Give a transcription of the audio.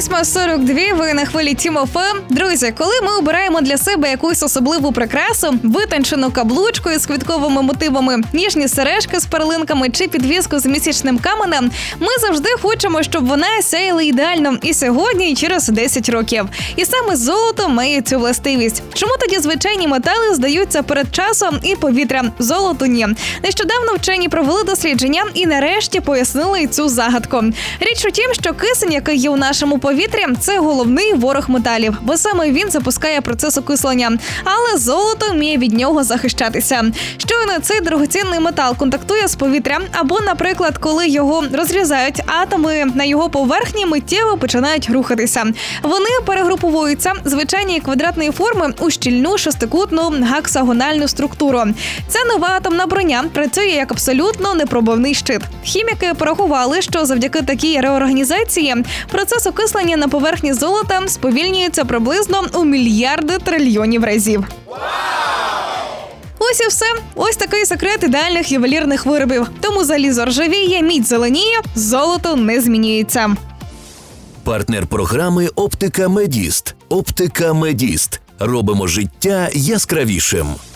8:42, ви на хвилі Тім ФМ. Друзі, коли ми обираємо для себе якусь особливу прикрасу, витончену каблучку із квітковими мотивами, ніжні сережки з перлинками чи підвіску з місячним каменем, ми завжди хочемо, щоб вона сяяла ідеально і сьогодні, і через 10 років. І саме золото має цю властивість. Чому тоді звичайні метали здаються перед часом і повітрям? Золото ні. Нещодавно вчені провели дослідження і нарешті пояснили цю загадку. Річ у тім, що кисень, який є у нашому повітрі, це головний ворог металів, бо саме він запускає процес окислення. Але золото вміє від нього захищатися. Щойно цей дорогоцінний метал контактує з повітрям, або, наприклад, коли його розрізають, атоми на його поверхні миттєво починають рухатися. Вони перегруповуються звичайні квадратної форми у щільну шестикутну гексагональну структуру. Ця нова атомна броня працює як абсолютно непробивний щит. Хіміки порахували, що завдяки такій реорганізації процес окислення на поверхні золота сповільнюється приблизно у мільярди трильйонів разів. Ось і все. Ось такий секрет ідеальних ювелірних виробів. Тому залізо ржавіє, мідь зеленіє, золото не змінюється. Партнер програми «Оптика Медіст». «Оптика Медіст». Робимо життя яскравішим.